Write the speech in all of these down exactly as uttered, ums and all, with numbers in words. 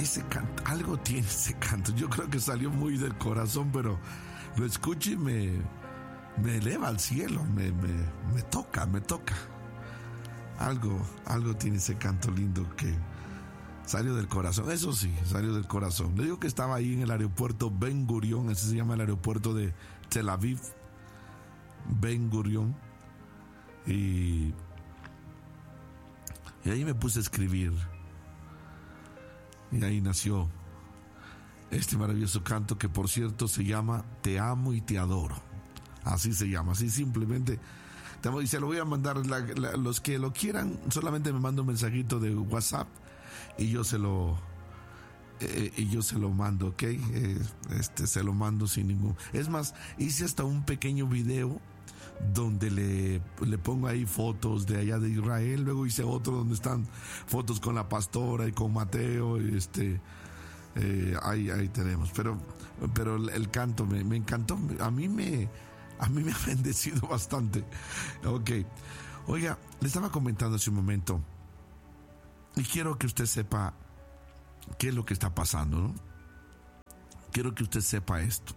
ese canto, algo tiene ese canto. Yo creo que salió muy del corazón, pero lo escucho y me, me eleva al cielo, me, me, me toca, me toca. Algo, algo tiene ese canto lindo que salió del corazón. Eso sí, salió del corazón. Le digo que estaba ahí en el aeropuerto Ben Gurion, ese se llama el aeropuerto de Tel Aviv, Ben Gurion, y, y ahí me puse a escribir. Y ahí nació este maravilloso canto que, por cierto, se llama Te amo y te adoro. Así se llama, así simplemente. Y se lo voy a mandar, la, la, los que lo quieran, solamente me manda un mensajito de WhatsApp y yo se lo eh, y yo se lo mando, ¿ok? Eh, este, se lo mando sin ningún... Es más, hice hasta un pequeño video donde le, le pongo ahí fotos de allá de Israel. Luego hice otro donde están fotos con la pastora y con Mateo, y este eh, ahí, ahí tenemos, pero, pero el, el canto me, me encantó. A mí me a mí me ha bendecido bastante. Ok, oiga, le estaba comentando hace un momento y quiero que usted sepa qué es lo que está pasando, ¿no? Quiero que usted sepa esto.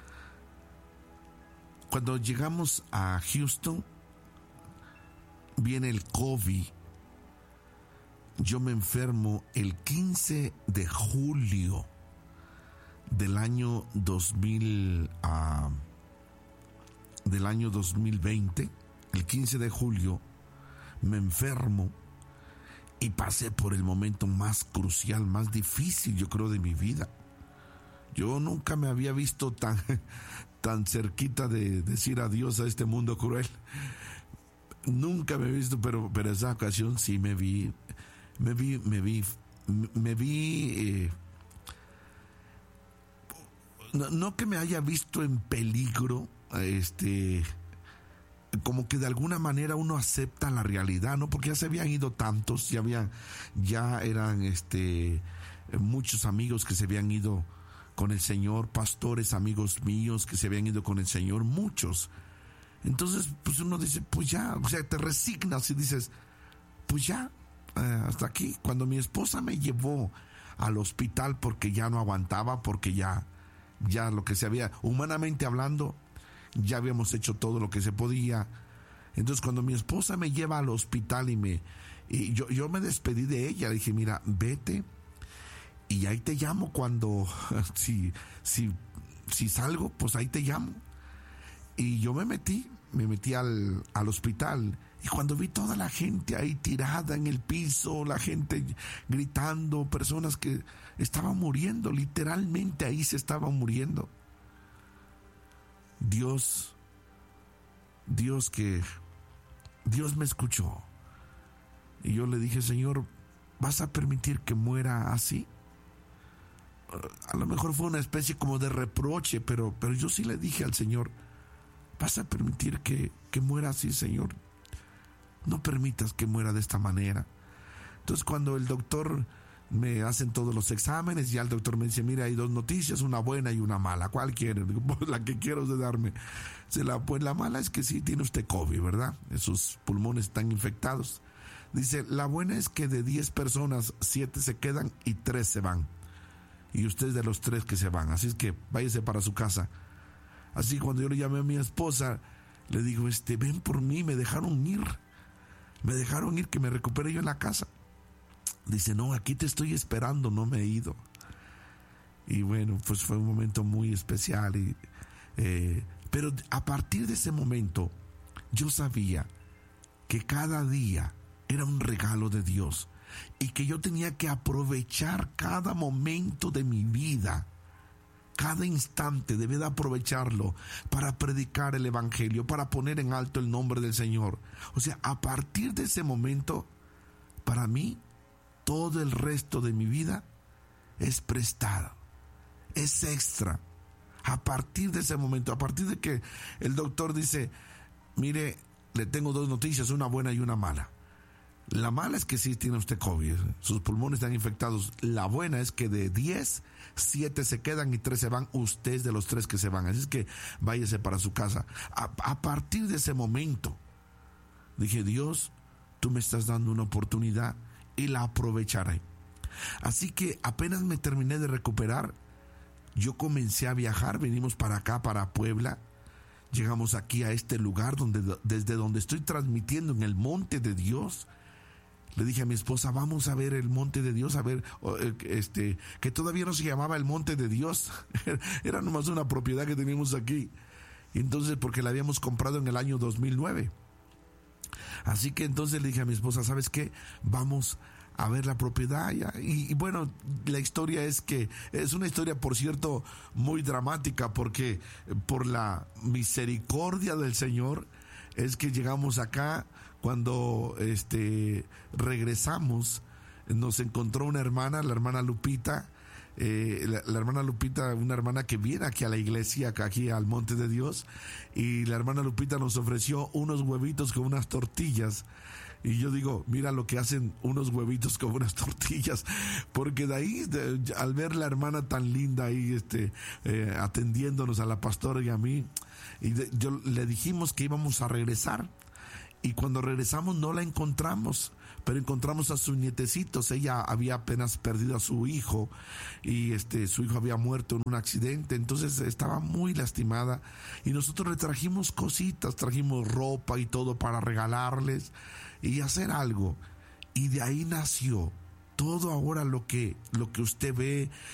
Cuando llegamos a Houston, viene el COVID. Yo me enfermo el quince de julio del año dos mil, uh, del año dos mil veinte. El quince de julio me enfermo y pasé por el momento más crucial, más difícil, yo creo, de mi vida. Yo nunca me había visto tan... tan cerquita de decir adiós a este mundo cruel. Nunca me he visto, pero, pero esa ocasión sí me vi, me vi, me vi, me vi, eh, no, no que me haya visto en peligro, este, como que de alguna manera uno acepta la realidad, ¿no? Porque ya se habían ido tantos, ya habían, ya eran, este, muchos amigos que se habían ido con el Señor, pastores, amigos míos que se habían ido con el Señor, muchos. Entonces, pues uno dice, pues ya, o sea, te resignas y dices, pues ya, eh, hasta aquí. Cuando mi esposa me llevó al hospital porque ya no aguantaba, porque ya, ya lo que se había, humanamente hablando, ya habíamos hecho todo lo que se podía. Entonces, cuando mi esposa me lleva al hospital y me, y yo, yo me despedí de ella, le dije, mira, vete, y ahí te llamo cuando, si, si, si salgo, pues ahí te llamo. Y yo me metí, me metí al, al hospital, y cuando vi toda la gente ahí tirada en el piso, la gente gritando, personas que estaban muriendo, literalmente ahí se estaban muriendo. Dios, Dios que, Dios me escuchó. Y yo le dije, Señor, ¿vas a permitir que muera así? A lo mejor fue una especie como de reproche, pero, pero yo sí le dije al Señor, ¿vas a permitir que, que muera así, Señor? No permitas que muera de esta manera. Entonces, cuando el doctor me hacen todos los exámenes, ya el doctor me dice, mira, hay dos noticias, una buena y una mala. ¿Cuál quiere? Digo, pues la que quiero de darme. Se la, pues la mala es que sí tiene usted COVID, ¿verdad? Sus pulmones están infectados. Dice, la buena es que de diez personas, siete se quedan y tres se van. Y usted es de los tres que se van. Así es que váyase para su casa. Así cuando yo le llamé a mi esposa, le digo, este, ven por mí, me dejaron ir. Me dejaron ir, que me recupere yo en la casa. Dice, no, aquí te estoy esperando, no me he ido. Y bueno, pues fue un momento muy especial. Y, eh, pero a partir de ese momento, yo sabía que cada día era un regalo de Dios. Y que yo tenía que aprovechar cada momento de mi vida, cada instante debía de aprovecharlo para predicar el evangelio, para poner en alto el nombre del Señor. O sea, a partir de ese momento, para mí, todo el resto de mi vida es prestado, es extra. A partir de ese momento, a partir de que el doctor dice, mire, le tengo dos noticias, una buena y una mala. La mala es que sí tiene usted COVID, sus pulmones están infectados. La buena es que de diez, siete se quedan y tres se van. Usted es de los tres que se van, así es que váyase para su casa. A, a partir de ese momento dije, Dios, tú me estás dando una oportunidad y la aprovecharé. Así que apenas me terminé de recuperar, yo comencé a viajar, venimos para acá, para Puebla. Llegamos aquí a este lugar donde, desde donde estoy transmitiendo, en el Monte de Dios. Le dije a mi esposa, vamos a ver el Monte de Dios, a ver, este, que todavía no se llamaba el Monte de Dios, era nomás una propiedad que teníamos aquí. Y entonces, porque la habíamos comprado en el año dos mil nueve. Así que entonces le dije a mi esposa, ¿sabes qué? Vamos a ver la propiedad. Y, y bueno, la historia es que, es una historia, por cierto, muy dramática, porque por la misericordia del Señor es que llegamos acá. Cuando este regresamos, nos encontró una hermana, la hermana Lupita, eh, la, la hermana Lupita, una hermana que viene aquí a la iglesia, aquí al Monte de Dios, y la hermana Lupita nos ofreció unos huevitos con unas tortillas. Y yo digo, mira lo que hacen unos huevitos con unas tortillas, porque de ahí, de, al ver la hermana tan linda ahí, este, eh, atendiéndonos a la pastora y a mí, y de, yo le dijimos que íbamos a regresar. Y cuando regresamos no la encontramos, pero encontramos a sus nietecitos. Ella había apenas perdido a su hijo y este su hijo había muerto en un accidente, entonces estaba muy lastimada. Y nosotros le trajimos cositas, trajimos ropa y todo para regalarles y hacer algo. Y de ahí nació todo ahora lo que, lo que usted ve,